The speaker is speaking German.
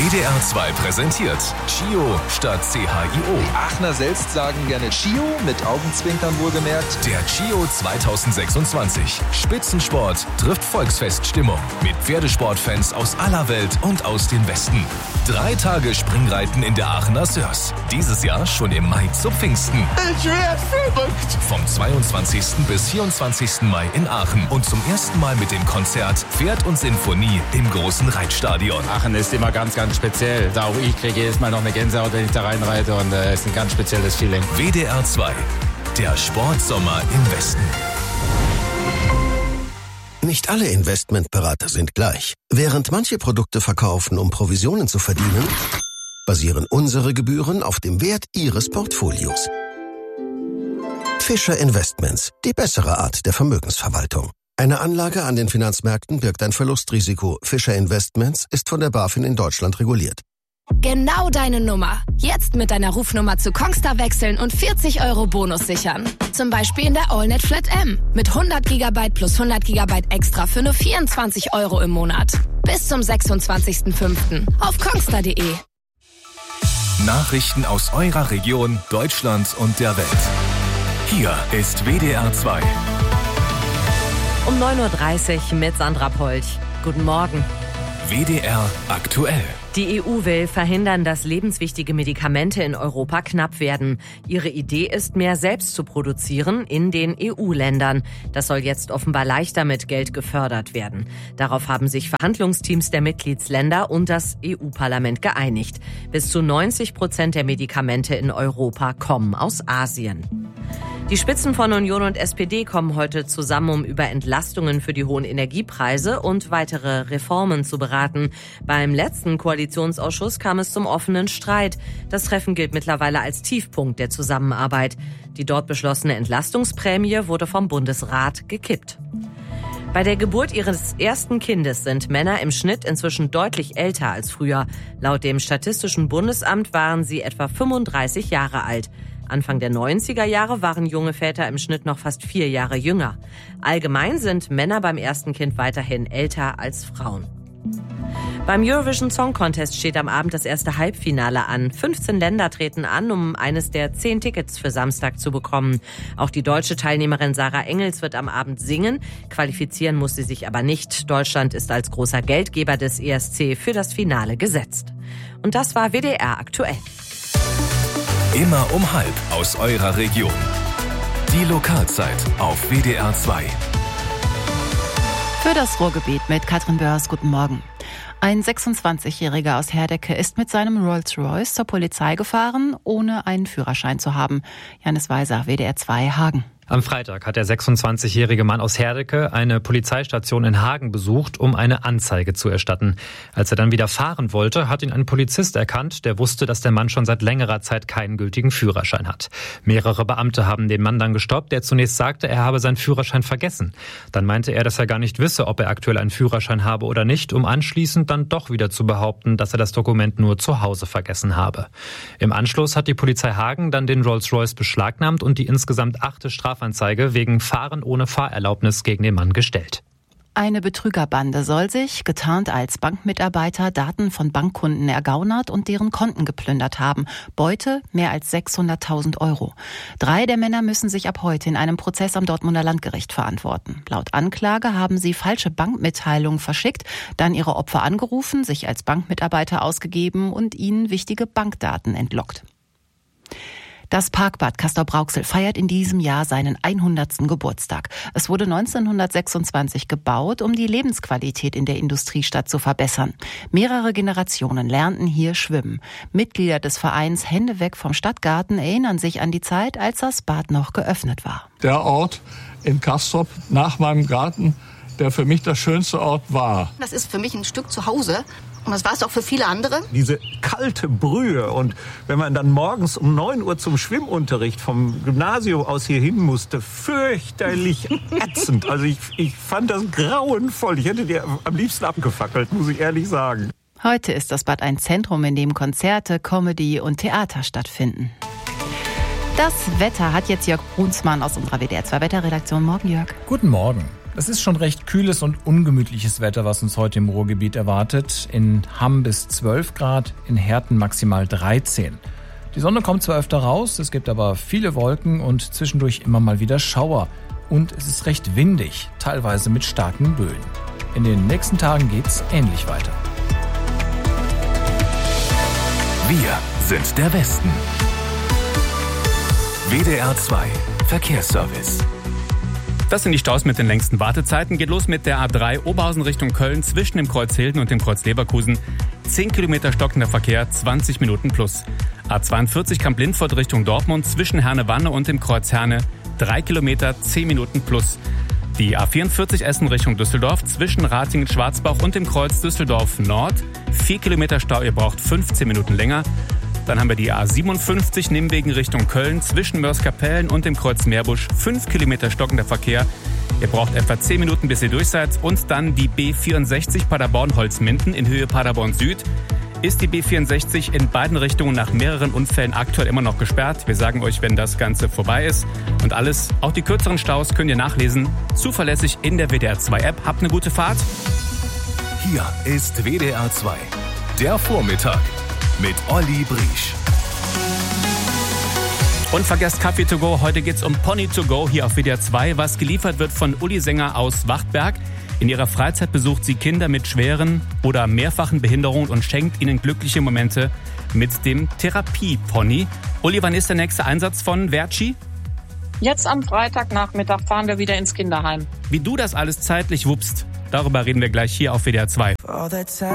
WDR 2 präsentiert CHIO statt CHIO. Die Aachener selbst sagen gerne CHIO, mit Augenzwinkern wohlgemerkt. Der CHIO 2026. Spitzensport trifft Volksfeststimmung. Mit Pferdesportfans aus aller Welt und aus dem Westen. 3 Tage Springreiten in der Aachener Sörs. Dieses Jahr schon im Mai zu Pfingsten. Ich werd verrückt! Vom 22. bis 24. Mai in Aachen. Und zum ersten Mal mit dem Konzert Pferd und Sinfonie im großen Reitstadion. Aachen ist immer ganz, ganz speziell. Auch ich kriege jedes Mal noch eine Gänsehaut, wenn ich da reinreite, und es ist ein ganz spezielles Feeling. WDR 2, der Sportsommer im Westen. Nicht alle Investmentberater sind gleich. Während manche Produkte verkaufen, um Provisionen zu verdienen, basieren unsere Gebühren auf dem Wert Ihres Portfolios. Fischer Investments, die bessere Art der Vermögensverwaltung. Eine Anlage an den Finanzmärkten birgt ein Verlustrisiko. Fischer Investments ist von der BaFin in Deutschland reguliert. Genau deine Nummer. Jetzt mit deiner Rufnummer zu Kongstar wechseln und 40 € Bonus sichern. Zum Beispiel in der AllNet Flat M. Mit 100 GB plus 100 GB extra für nur 24 € im Monat. Bis zum 26.05. auf kongstar.de. Nachrichten aus eurer Region, Deutschland und der Welt. Hier ist WDR 2. Um 9.30 Uhr mit Sandra Polch. Guten Morgen. WDR aktuell. Die EU will verhindern, dass lebenswichtige Medikamente in Europa knapp werden. Ihre Idee ist, mehr selbst zu produzieren in den EU-Ländern. Das soll jetzt offenbar leichter mit Geld gefördert werden. Darauf haben sich Verhandlungsteams der Mitgliedsländer und das EU-Parlament geeinigt. Bis zu 90% der Medikamente in Europa kommen aus Asien. Die Spitzen von Union und SPD kommen heute zusammen, um über Entlastungen für die hohen Energiepreise und weitere Reformen zu beraten. Beim letzten Koalitionsausschuss kam es zum offenen Streit. Das Treffen gilt mittlerweile als Tiefpunkt der Zusammenarbeit. Die dort beschlossene Entlastungsprämie wurde vom Bundesrat gekippt. Bei der Geburt ihres ersten Kindes sind Männer im Schnitt inzwischen deutlich älter als früher. Laut dem Statistischen Bundesamt waren sie etwa 35 Jahre alt. Anfang der 90er Jahre waren junge Väter im Schnitt noch fast 4 Jahre jünger. Allgemein sind Männer beim ersten Kind weiterhin älter als Frauen. Beim Eurovision Song Contest steht am Abend das erste Halbfinale an. 15 Länder treten an, um eines der 10 Tickets für Samstag zu bekommen. Auch die deutsche Teilnehmerin Sarah Engels wird am Abend singen. Qualifizieren muss sie sich aber nicht. Deutschland ist als großer Geldgeber des ESC für das Finale gesetzt. Und das war WDR aktuell. Immer um 12 aus eurer Region. Die Lokalzeit auf WDR 2. Für das Ruhrgebiet mit Katrin Börs, guten Morgen. Ein 26-Jähriger aus Herdecke ist mit seinem Rolls-Royce zur Polizei gefahren, ohne einen Führerschein zu haben. Janis Weiser, WDR 2 Hagen. Am Freitag hat der 26-jährige Mann aus Herdecke eine Polizeistation in Hagen besucht, um eine Anzeige zu erstatten. Als er dann wieder fahren wollte, hat ihn ein Polizist erkannt, der wusste, dass der Mann schon seit längerer Zeit keinen gültigen Führerschein hat. Mehrere Beamte haben den Mann dann gestoppt, der zunächst sagte, er habe seinen Führerschein vergessen. Dann meinte er, dass er gar nicht wisse, ob er aktuell einen Führerschein habe oder nicht, um anschließend dann doch wieder zu behaupten, dass er das Dokument nur zu Hause vergessen habe. Im Anschluss hat die Polizei Hagen dann den Rolls-Royce beschlagnahmt und die insgesamt 8. Strafanzeige wegen Fahren ohne Fahrerlaubnis gegen den Mann gestellt. Eine Betrügerbande soll sich, getarnt als Bankmitarbeiter, Daten von Bankkunden ergaunert und deren Konten geplündert haben. Beute mehr als 600.000 €. 3 der Männer müssen sich ab heute in einem Prozess am Dortmunder Landgericht verantworten. Laut Anklage haben sie falsche Bankmitteilungen verschickt, dann ihre Opfer angerufen, sich als Bankmitarbeiter ausgegeben und ihnen wichtige Bankdaten entlockt. Das Parkbad Castrop-Rauxel feiert in diesem Jahr seinen 100. Geburtstag. Es wurde 1926 gebaut, um die Lebensqualität in der Industriestadt zu verbessern. Mehrere Generationen lernten hier schwimmen. Mitglieder des Vereins Hände weg vom Stadtgarten erinnern sich an die Zeit, als das Bad noch geöffnet war. Der Ort in Castrop nach meinem Garten, der für mich der schönste Ort war. Das ist für mich ein Stück zu Hause. Und das war es auch für viele andere. Diese kalte Brühe, und wenn man dann morgens um 9 Uhr zum Schwimmunterricht vom Gymnasium aus hier hin musste, fürchterlich ätzend. Also ich fand das grauenvoll. Ich hätte dir am liebsten abgefackelt, muss ich ehrlich sagen. Heute ist das Bad ein Zentrum, in dem Konzerte, Comedy und Theater stattfinden. Das Wetter hat jetzt Jörg Brunsmann aus unserer WDR 2 Wetterredaktion. Morgen, Jörg. Guten Morgen. Es ist schon recht kühles und ungemütliches Wetter, was uns heute im Ruhrgebiet erwartet. In Hamm bis 12 Grad, in Herten maximal 13. Die Sonne kommt zwar öfter raus, es gibt aber viele Wolken und zwischendurch immer mal wieder Schauer. Und es ist recht windig, teilweise mit starken Böen. In den nächsten Tagen geht's ähnlich weiter. Wir sind der Westen. WDR 2 Verkehrsservice. Das sind die Staus mit den längsten Wartezeiten. Geht los mit der A3 Oberhausen Richtung Köln zwischen dem Kreuz Hilden und dem Kreuz Leverkusen. 10 Kilometer stockender Verkehr, 20 Minuten plus. A42 Kamp-Lindfort Richtung Dortmund zwischen Herne-Wanne und dem Kreuz Herne. 3 Kilometer, 10 Minuten plus. Die A44 Essen Richtung Düsseldorf zwischen Ratingen-Schwarzbach und dem Kreuz Düsseldorf Nord. 4 Kilometer Stau, ihr braucht 15 Minuten länger. Dann haben wir die A57 Nimwegen Richtung Köln zwischen Mörs-Kapellen und dem Kreuz Meerbusch. 5 Kilometer stockender Verkehr. Ihr braucht etwa 10 Minuten, bis ihr durch seid. Und dann die B64 Paderborn-Holzminden in Höhe Paderborn Süd. Ist die B64 in beiden Richtungen nach mehreren Unfällen aktuell immer noch gesperrt. Wir sagen euch, wenn das Ganze vorbei ist. Und alles, auch die kürzeren Staus, könnt ihr nachlesen. Zuverlässig in der WDR 2 App. Habt eine gute Fahrt. Hier ist WDR 2. Der Vormittag mit Olli Briesch. Und vergesst Kaffee to go. Heute geht's um Pony to go hier auf WDR 2, was geliefert wird von Uli Sänger aus Wachtberg. In ihrer Freizeit besucht sie Kinder mit schweren oder mehrfachen Behinderungen und schenkt ihnen glückliche Momente mit dem Therapie-Pony. Uli, wann ist der nächste Einsatz von Verci? Jetzt am Freitagnachmittag fahren wir wieder ins Kinderheim. Wie du das alles zeitlich wuppst, darüber reden wir gleich hier auf WDR 2.